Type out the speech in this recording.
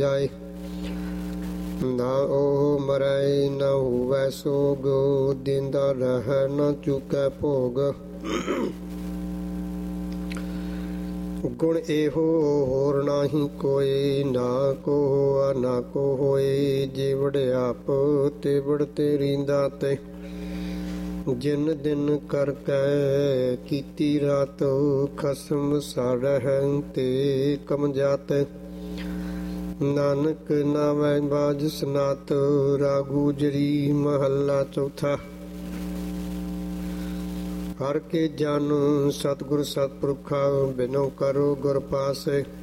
ਜਾਏ। ਨਾ ਉਹ ਮਰੈ ਨਾ ਹੋਵੈ ਸੋਗ, ਦਿੰਦਾ ਰਹਿ ਨਾ ਚੁਕੈ ਭੋਗ। ਗੁਣ ਇਹੋ ਹੋਰ ਨਾਹੀ ਕੋਈ, ਨਾ ਕੋ ਹੋਆ ਨਾ ਕੋ ਹੋਏ। ਜਿਵੜ ਆਪ ਤਿਵੜ ਤੇ ਰੀਂਦਾ ਤੇ, ਜਿਨ ਦਿਨ ਕਰ ਕੈ ਕੀਤੀ ਰਾਤ। ਖਸਮ ਸਾੜਹਿ ਤੇ ਕਮ ਜਾਤ, ਨਾਨਕ ਨਾਵੈ ਬਾਜ ਸਨਾਤ। ਰਾਗੂ ਜਰੀ ਮਹੱਲਾ ਚੌਥਾ। ਹਰ ਕੇ ਜਨ ਸਤਿਗੁਰ ਸਤਿਪੁਰਖਾ, ਬਿਨੋ ਕਰੋ ਗੁਰ ਪਾਸੇ।